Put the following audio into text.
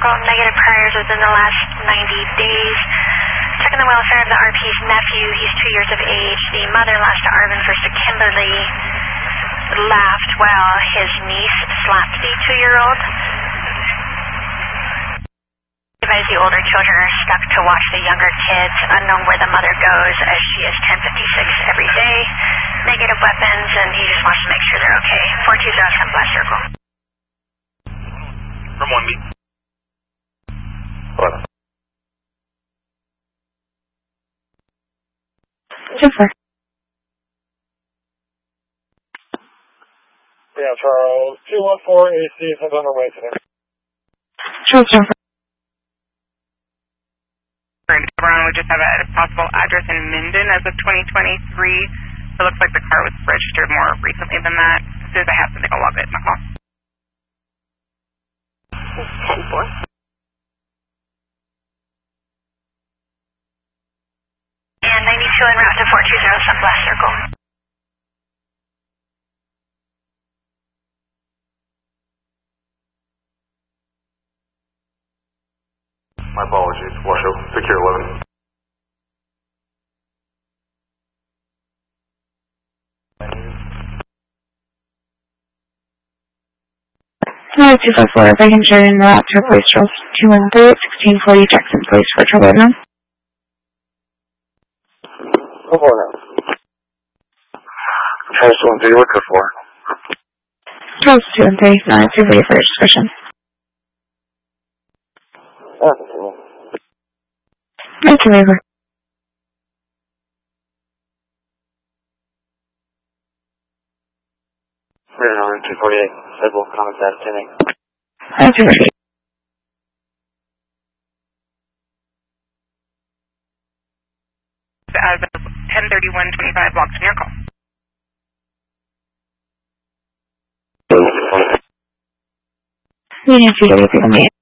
negative priors within the last 90 days. Checking the welfare of the RP's nephew. He's 2 years of age. The mother lost to Arvin first to Kimberly. Laughed while his niece slapped the 2-year-old. The older children are stuck to watch the younger kids, unknown where the mother goes, as she is 1056 every day. Negative weapons, and he just wants to make sure they're okay. 420 from Blast Circle. From 1B. What? Jennifer. Yeah, Charles. 214 AC is on our way today. Charles, Jennifer. We just have a possible address in Minden as of 2023. It looks like the car was registered more recently than that. As soon as I have something, I'll log it in my call. 10-4. And 92 en route to 420 from Blast Circle. My apologies. Washoe, secure 11. Hello, 254. If I can share in the route to Police Charles 213 1640 Jackson Police for trouble now. Go for it. Charles 213, what's it for? Charles 213, 240 for discussion. Thank you, River. We're on 248. Civil contact 10-8. Thank you, River. Out of 103125 blocks from your call. Meeting 2 WP on me.